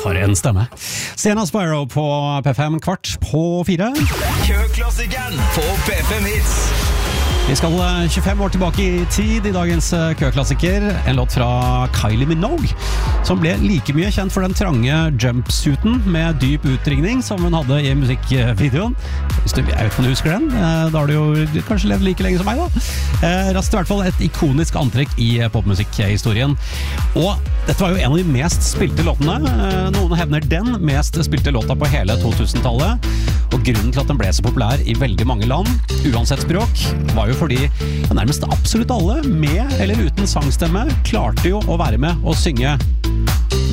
for en stemme. Stena Spyro på P5 4:15. Køklassikeren på P5 Hits. Vi skal 25 år tilbake i tid i dagens køklassiker. En låt fra Kylie Minogue, som ble like mye kjent for den trange jumpsuiten med dyp utringning som hun hadde i musikkvideoen. Jeg vet ikke om du husker den. Da har du jo kanskje levd like lenge som meg da. Raskt i hvert fall et ikonisk antrekk i popmusikkhistorien. Og dette var jo en av de mest spilte låtene. Noen hevner den mest spilte låta på hele 2000-tallet. Og grunnen til at den ble så populær i veldig mange land, uansett språk, var jo fordi nærmest absolutt alle, med eller uten sangstemme, klarte jo å være med og synge